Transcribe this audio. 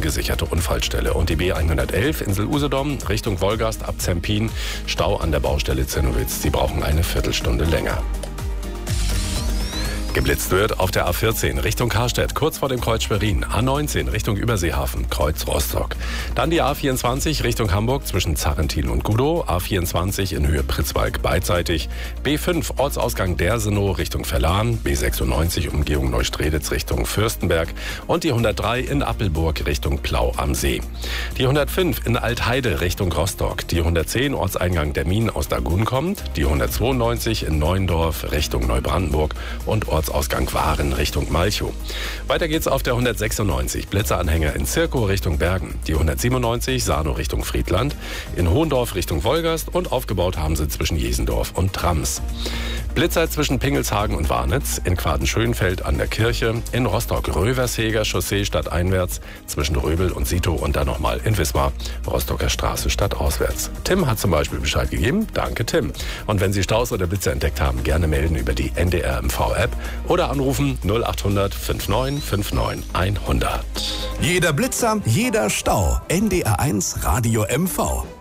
ungesicherte Unfallstelle. Und die B111 Insel Usedom Richtung Wolgast ab Zempin, Stau an der Baustelle Zinnowitz. Sie brauchen eine Viertelstunde länger. Geblitzt wird auf der A14 Richtung Karstedt, kurz vor dem Kreuz Schwerin. A19 Richtung Überseehafen, Kreuz Rostock. Dann die A24 Richtung Hamburg zwischen Zarrentin und Gudow. A24 in Höhe Pritzwalk beidseitig. B5 Ortsausgang Dersenow Richtung Verlan. B96 Umgehung Neustreditz Richtung Fürstenberg. Und die 103 in Appelburg Richtung Plau am See. Die 105 in Altheide Richtung Rostock. Die 110 Ortseingang der Minen aus Dagun kommt. Die 192 in Neuendorf Richtung Neubrandenburg und Ortsausgang Waren Richtung Malchow. Weiter geht's auf der 196 Blitzeranhänger in Zirkow Richtung Bergen. Die 197 Sarnow Richtung Friedland. In Hohendorf Richtung Wolgast und aufgebaut haben sie zwischen Jesendorf und Trams. Blitzer zwischen Pingelshagen und Warnitz, in Quadenschönfeld an der Kirche, in Rostock-Röversheger Chaussee stadteinwärts, zwischen Röbel und Sito und dann nochmal in Wismar, Rostocker Straße stadtauswärts. Tim hat zum Beispiel Bescheid gegeben. Danke, Tim. Und wenn Sie Staus oder Blitzer entdeckt haben, gerne melden über die NDR MV-App oder anrufen 0800 5959 100. Jeder Blitzer, jeder Stau. NDR1 Radio MV.